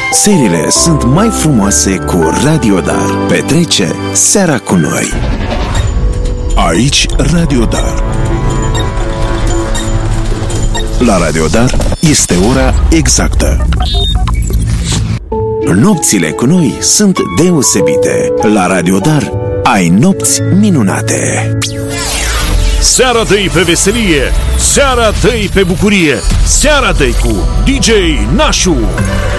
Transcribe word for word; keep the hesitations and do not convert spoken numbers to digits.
Seriile sunt mai frumoase cu Radio Dar. Petrece seara cu noi. Aici Radio Dar. La Radio Dar este ora exactă. Nopțile cu noi sunt deosebite. La Radio Dar ai nopți minunate. Seara dă-i pe veselie, seara dă-i pe bucurie, seara dă-i cu D J Nașu.